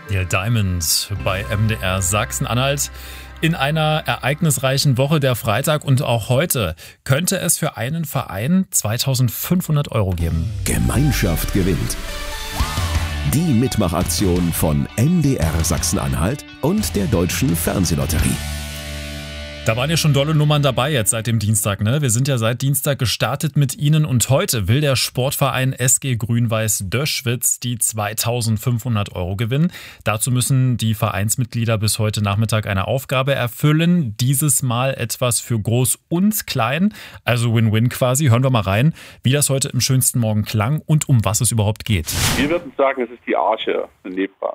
Neil Diamond bei MDR Sachsen-Anhalt. In einer ereignisreichen Woche, der Freitag und auch heute, könnte es für einen Verein 2.500 € geben. Gemeinschaft gewinnt. Die Mitmachaktion von MDR Sachsen-Anhalt und der Deutschen Fernsehlotterie. Da waren ja schon dolle Nummern dabei jetzt seit dem Dienstag, ne? Wir sind ja seit Dienstag gestartet mit Ihnen und heute will der Sportverein SG Grün-Weiß Döschwitz die 2.500 € gewinnen. Dazu müssen die Vereinsmitglieder bis heute Nachmittag eine Aufgabe erfüllen. Dieses Mal etwas für Groß und Klein, also Win-Win quasi. Hören wir mal rein, wie das heute im schönsten Morgen klang und um was es überhaupt geht. Wir würden sagen, es ist die Arche in Nebra.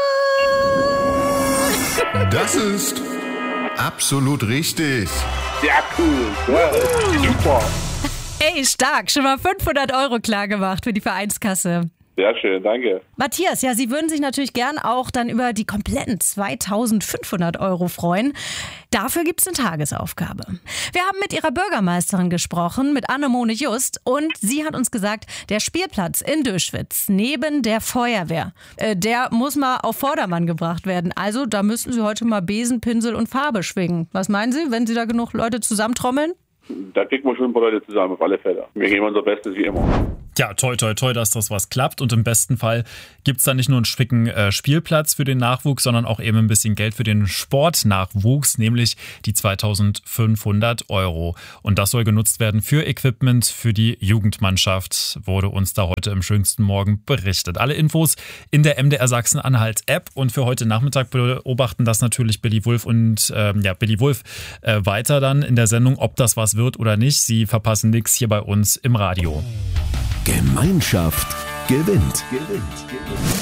Das ist absolut richtig. Ja, cool. Ja, super. Hey, stark. Schon mal 500 € klar gemacht für die Vereinskasse. Sehr schön, danke. Matthias, ja, Sie würden sich natürlich gern auch dann über die kompletten 2.500 € freuen. Dafür gibt es eine Tagesaufgabe. Wir haben mit Ihrer Bürgermeisterin gesprochen, mit Annemone Just, und sie hat uns gesagt, der Spielplatz in Döschwitz neben der Feuerwehr, der muss mal auf Vordermann gebracht werden. Also da müssten Sie heute mal Besen, Pinsel und Farbe schwingen. Was meinen Sie, wenn Sie da genug Leute zusammentrommeln? Da kriegen wir schon ein paar Leute zusammen, auf alle Fälle. Wir geben unser Bestes wie immer. Ja, toi, toi, toi, dass das was klappt. Und im besten Fall gibt es dann nicht nur einen schicken Spielplatz für den Nachwuchs, sondern auch eben ein bisschen Geld für den Sportnachwuchs, nämlich die 2.500 €. Und das soll genutzt werden für Equipment für die Jugendmannschaft, wurde uns da heute im schönsten Morgen berichtet. Alle Infos in der MDR Sachsen-Anhalt-App. Und für heute Nachmittag beobachten das natürlich Billy Wulff und Billy Wulff weiter dann in der Sendung, ob das was wird oder nicht. Sie verpassen nichts hier bei uns im Radio. Gemeinschaft gewinnt.